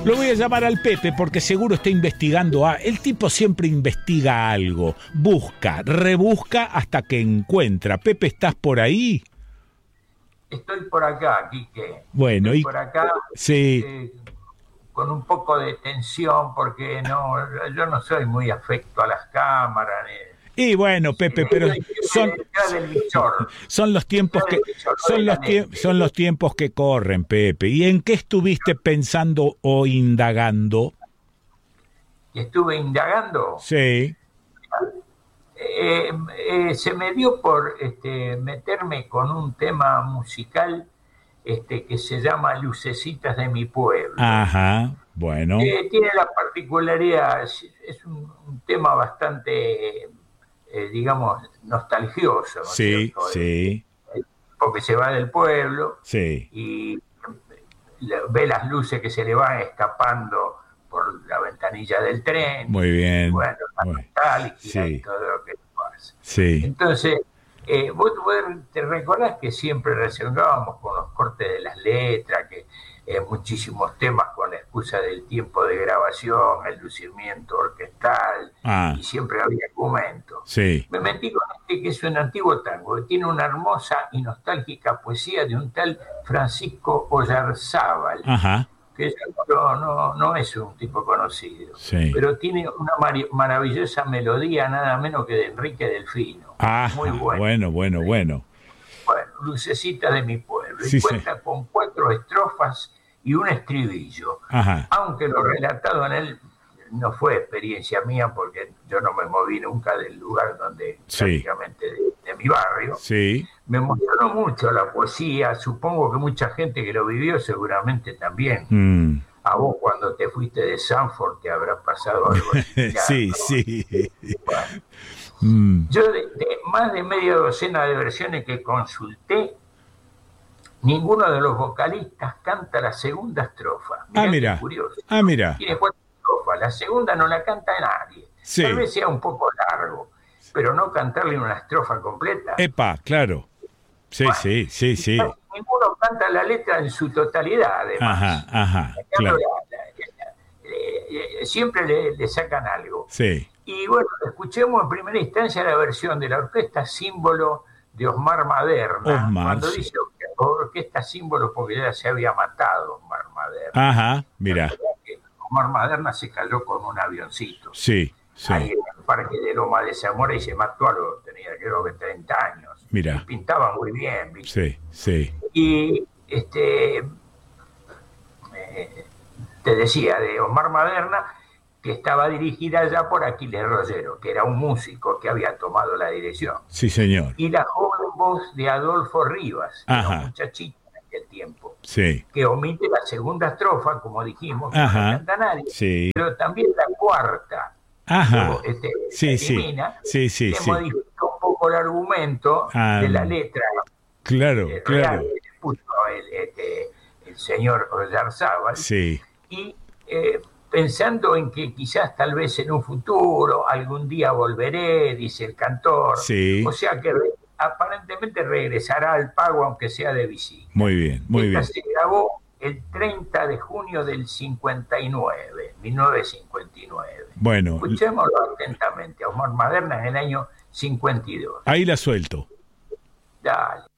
Lo voy a llamar al Pepe porque seguro está investigando. El tipo siempre investiga algo. Busca, rebusca hasta que encuentra. Pepe, ¿estás por ahí? Estoy por acá, Quique. Bueno, Estoy y por acá sí. con un poco de tensión porque yo no soy muy afecto a las cámaras. Y bueno, Pepe, pero son Detrás del visor. son los tiempos Detrás que del visor, no de la lente. son los tiempos que corren, Pepe. ¿Y en qué estuviste pensando o indagando? Y estuve indagando. Sí. Se me dio por meterme con un tema musical que se llama Lucecitas de mi pueblo. Ajá, bueno. Tiene la particularidad, es un tema bastante, digamos, nostalgioso, ¿no es Sí, cierto? sí, Porque se va del pueblo sí. y ve las luces que se le van escapando por la ventanilla del tren. Muy bien. Bueno, la nostalgia Sí. y todo lo que pasa. Sí. Entonces, vos te recordás que siempre relacionábamos con los cortes de las letras, que muchísimos temas con la excusa del tiempo de grabación, el lucimiento orquestal, y siempre había argumentos. Sí. Me metí con que es un antiguo tango, que tiene una hermosa y nostálgica poesía de un tal Francisco Oyarzábal. Ajá. Que no es un tipo conocido, sí. pero tiene una maravillosa melodía, nada menos que de Enrique Delfino. Muy bueno. Bueno. Bueno, Lucecita de mi pueblo. Sí, y cuenta con 4 estrofas y un estribillo. Ajá. Aunque lo relatado en él no fue experiencia mía, porque yo no me moví nunca del lugar donde, prácticamente de mi barrio. Sí. Me emocionó mucho la poesía, supongo que mucha gente que lo vivió seguramente también. A vos cuando te fuiste de Sanford te habrá pasado algo así. Sí. Bueno. Yo de más de media docena de versiones que consulté, ninguno de los vocalistas canta la segunda estrofa. Mira. Curioso. Mira. Tiene 4 estrofas, la segunda no la canta nadie. Sí. Tal vez sea un poco largo, pero no cantarle una estrofa completa. Epa, claro. Sí. Ninguno canta la letra en su totalidad, además. Ajá, claro. Siempre le sacan algo. Sí. Y bueno, escuchemos en primera instancia la versión de la orquesta símbolo de Osmar Maderna. Cuando dice orquesta símbolo, porque ya se había matado Osmar Maderna. Ajá, mira. Osmar Maderna se cayó con un avioncito. Sí. Ahí en el parque de Loma de Zamora y se mató tenía creo que 30 años. Mira. Y pintaba muy bien, ¿viste? Sí. Y te decía de Osmar Maderna, que estaba dirigida ya por Aquiles Rollero, que era un músico que había tomado la dirección. Sí, señor. Y la joven voz de Adolfo Rivas, que era un muchachito en aquel tiempo, que omite la segunda estrofa, como dijimos, que no canta nadie, pero también la cuarta. Elimina, que modifica un poco el argumento de la letra. Claro. Puso el señor Oyarzábal. Y pensando en que quizás tal vez en un futuro, algún día volveré, dice el cantor. O sea que aparentemente regresará al pago, aunque sea de visita. Muy bien. Se grabó el 30 de junio del 1959. Bueno. Escuchémoslo atentamente a Osmar Maderna en el año 52. Ahí la suelto. Dale.